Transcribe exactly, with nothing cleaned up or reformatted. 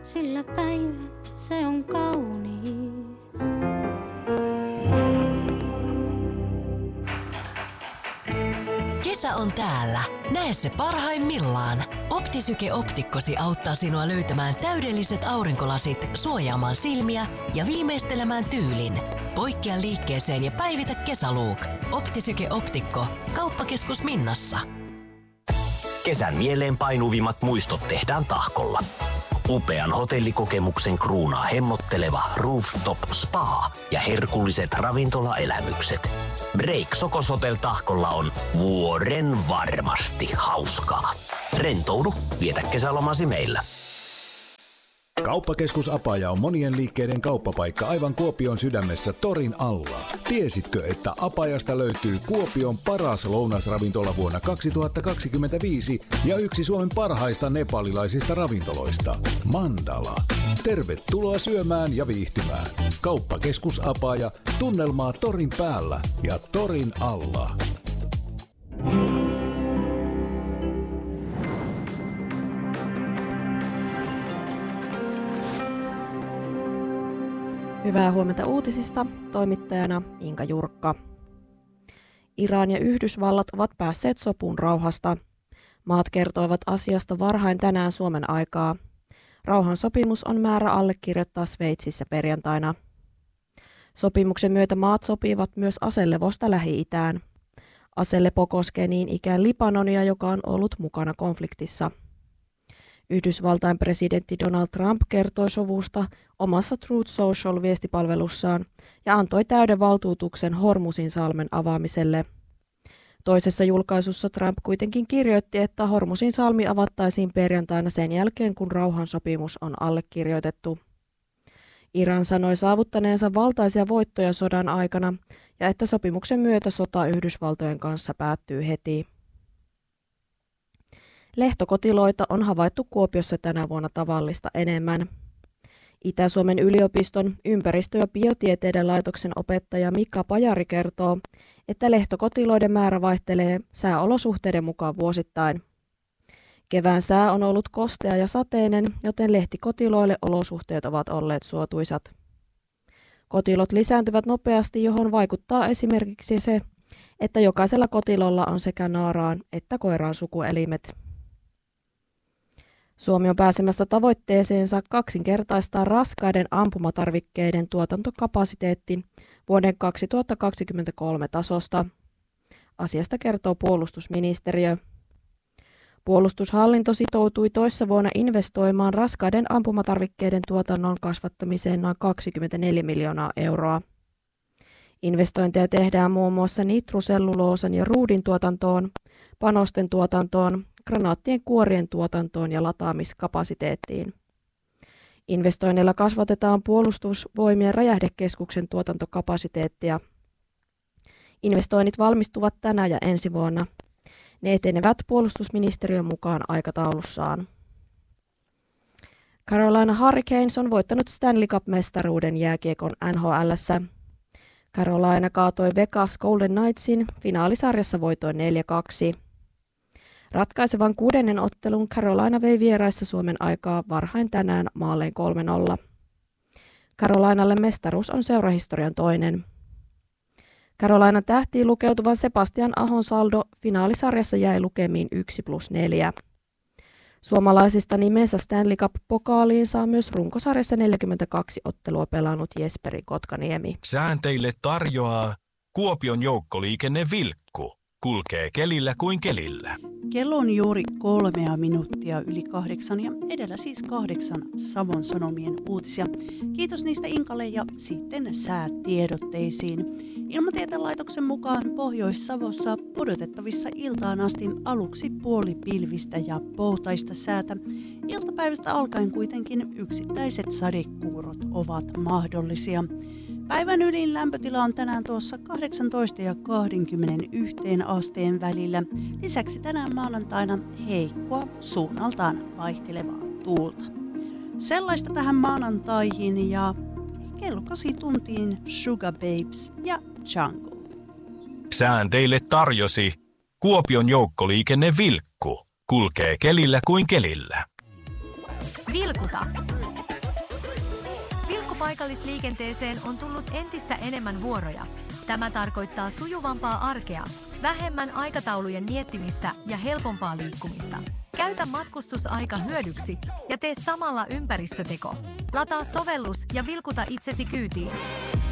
sillä päivä se on kaunis. Kesä on täällä. Näe se parhaimmillaan. Optisyke Optikkosi auttaa sinua löytämään täydelliset aurinkolasit, suojaamaan silmiä ja viimeistelemään tyylin. Poikkea liikkeeseen ja päivitä kesälook. Optisyke Optikko. Kauppakeskus Minnassa. Kesän mieleen painuvimmat muistot tehdään Tahkolla. Upean hotellikokemuksen kruunaa hemmotteleva Rooftop Spa ja herkulliset ravintolaelämykset. Break Sokos Hotel Tahkolla on vuoren varmasti hauskaa. Rentoudu, vietä kesälomasi meillä. Kauppakeskus Apaja on monien liikkeiden kauppapaikka aivan Kuopion sydämessä torin alla. Tiesitkö, että Apajasta löytyy Kuopion paras lounasravintola vuonna kaksituhattakaksikymmentäviisi ja yksi Suomen parhaista nepalilaisista ravintoloista, Mandala. Tervetuloa syömään ja viihtymään. Kauppakeskus Apaja, tunnelmaa torin päällä ja torin alla. Hyvää huomenta uutisista, toimittajana Inka Jurkka. Iran ja Yhdysvallat ovat päässeet sopuun rauhasta. Maat kertoivat asiasta varhain tänään Suomen aikaa. Rauhansopimus on määrä allekirjoittaa Sveitsissä perjantaina. Sopimuksen myötä maat sopivat myös aselevosta Lähi-itään. Aselepo koskee niin ikään Libanonia, joka on ollut mukana konfliktissa. Yhdysvaltain presidentti Donald Trump kertoi sovusta omassa Truth Social-viestipalvelussaan ja antoi täyden valtuutuksen Hormuzin salmen avaamiselle. Toisessa julkaisussa Trump kuitenkin kirjoitti, että Hormuzin salmi avattaisiin perjantaina sen jälkeen, kun rauhansopimus on allekirjoitettu. Iran sanoi saavuttaneensa valtaisia voittoja sodan aikana ja että sopimuksen myötä sota Yhdysvaltojen kanssa päättyy heti. Lehtokotiloita on havaittu Kuopiossa tänä vuonna tavallista enemmän. Itä-Suomen yliopiston ympäristö- ja biotieteiden laitoksen opettaja Mika Pajari kertoo, että lehtokotiloiden määrä vaihtelee sääolosuhteiden mukaan vuosittain. Kevään sää on ollut kostea ja sateinen, joten lehtikotiloille olosuhteet ovat olleet suotuisat. Kotilot lisääntyvät nopeasti, johon vaikuttaa esimerkiksi se, että jokaisella kotilolla on sekä naaraan että koiraan sukuelimet. Suomi on pääsemässä tavoitteeseensa kaksinkertaistaa raskaiden ampumatarvikkeiden tuotantokapasiteetti vuoden kaksituhattakaksikymmentäkolme tasosta. Asiasta kertoo puolustusministeriö. Puolustushallinto sitoutui toissa vuonna investoimaan raskaiden ampumatarvikkeiden tuotannon kasvattamiseen noin kaksikymmentäneljä miljoonaa euroa. Investointeja tehdään muun muassa nitruselluloosan ja ruudin tuotantoon, panosten tuotantoon, granaattien kuorien tuotantoon ja lataamiskapasiteettiin. Investoinneilla kasvatetaan puolustusvoimien räjähdekeskuksen tuotantokapasiteettia. Investoinnit valmistuvat tänä ja ensi vuonna. Ne etenevät puolustusministeriön mukaan aikataulussaan. Carolina Hurricanes on voittanut Stanley Cup-mestaruuden jääkiekon N H L:ssä. Carolina kaatoi Vegas Golden Knightsin finaalisarjassa voitoin neljä kaksi. Ratkaisevan kuudennen ottelun Carolina vei vieraissa Suomen aikaa varhain tänään maalleen kolme nolla. Carolinalle mestaruus on seurahistorian toinen. Carolina tähtiin lukeutuvan Sebastian Ahon saldo finaalisarjassa jäi lukemiin yksi plus neljä. Suomalaisista nimensä Stanley Cup-pokaaliin saa myös runkosarjassa neljäkymmentäkaksi ottelua pelannut Jesperi Kotkaniemi. Säänteille tarjoaa Kuopion joukkoliikenne Vilkku. Kulkee kelillä kuin kelillä. Kello on juuri kolmea minuuttia yli kahdeksan ja edellä siis kahdeksan Savon Sanomien uutisia. Kiitos niistä Inkalle ja sitten säätiedotteisiin. Ilmatieteen laitoksen mukaan Pohjois-Savossa odotettavissa iltaan asti aluksi puolipilvistä ja poutaista säätä. Iltapäivästä alkaen kuitenkin yksittäiset sadekuurot ovat mahdollisia. Päivän ylin lämpötila on tänään tuossa kahdeksantoista ja kaksikymmentäyksi asteen välillä. Lisäksi tänään maanantaina heikkoa suunnaltaan vaihtelevaa tuulta. Sellaista tähän maanantaihin ja kello kasi tuntiin Sugar Babes ja Jungle. Sään teille tarjosi Kuopion joukkoliikenne Vilkku. Kulkee kelillä kuin kelillä. Vilkuta! paikallisliikenteeseen on tullut entistä enemmän vuoroja. Tämä tarkoittaa sujuvampaa arkea, vähemmän aikataulujen miettimistä ja helpompaa liikkumista. Käytä matkustusaika hyödyksi ja tee samalla ympäristöteko. Lataa sovellus ja vilkuta itsesi kyytiin.